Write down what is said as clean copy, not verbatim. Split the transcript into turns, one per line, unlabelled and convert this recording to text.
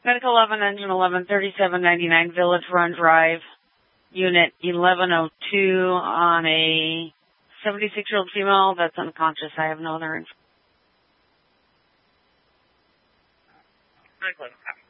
Medical 11, Engine 11, 3799 Village Run Drive, Unit 1102 on a 76-year-old female that's unconscious. I have no other information.